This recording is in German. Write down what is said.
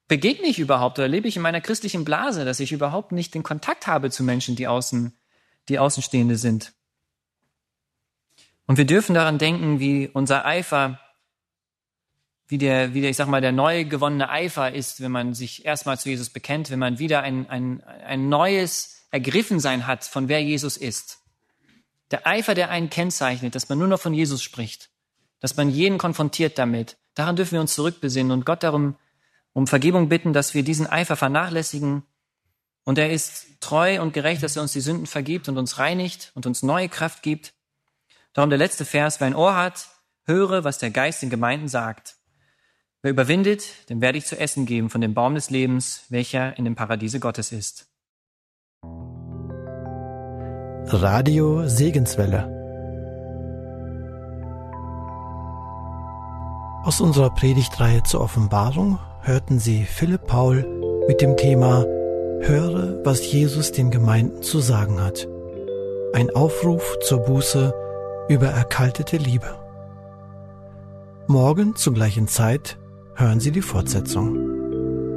begegne ich überhaupt oder lebe ich in meiner christlichen Blase, dass ich überhaupt nicht den Kontakt habe zu Menschen, die Außenstehende sind? Und wir dürfen daran denken, wie unser Eifer, wie der neu gewonnene Eifer ist, wenn man sich erstmal zu Jesus bekennt, wenn man wieder ein neues Ergriffensein hat, von wer Jesus ist. Der Eifer, der einen kennzeichnet, dass man nur noch von Jesus spricht, dass man jeden konfrontiert damit. Daran dürfen wir uns zurückbesinnen und Gott darum um Vergebung bitten, dass wir diesen Eifer vernachlässigen. Und er ist treu und gerecht, dass er uns die Sünden vergibt und uns reinigt und uns neue Kraft gibt. Darum der letzte Vers: Wer ein Ohr hat, höre, was der Geist den Gemeinden sagt. Wer überwindet, dem werde ich zu essen geben von dem Baum des Lebens, welcher in dem Paradiese Gottes ist. Radio Segenswelle. Aus unserer Predigtreihe zur Offenbarung hörten Sie Philipp Paul mit dem Thema Höre, was Jesus den Gemeinden zu sagen hat. Ein Aufruf zur Buße über erkaltete Liebe. Morgen zur gleichen Zeit hören Sie die Fortsetzung.